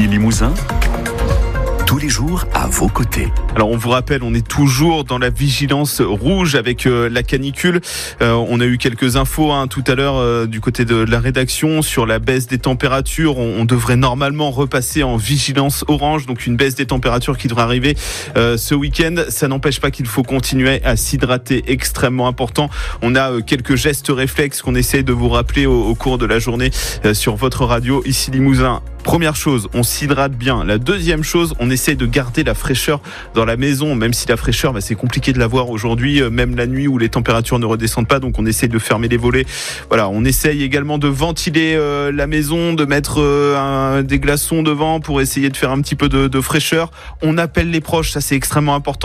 Ici Limousin, tous les jours à vos côtés. Alors on vous rappelle, on est toujours dans la vigilance rouge avec la canicule. On a eu quelques infos tout à l'heure du côté de la rédaction sur la baisse des températures. On devrait normalement repasser en vigilance orange, donc une baisse des températures qui devrait arriver ce week-end. Ça n'empêche pas qu'il faut continuer à s'hydrater, extrêmement important. On a quelques gestes réflexes qu'on essaie de vous rappeler au cours de la journée sur votre radio ici Limousin. Première chose, on s'hydrate bien. La deuxième chose, on essaie de garder la fraîcheur dans la maison, même si la fraîcheur, c'est compliqué de l'avoir aujourd'hui, même la nuit où les températures ne redescendent pas, donc on essaie de fermer les volets. Voilà, on essaye également de ventiler la maison, de mettre des glaçons devant pour essayer de faire un petit peu de fraîcheur. On appelle les proches, ça c'est extrêmement important.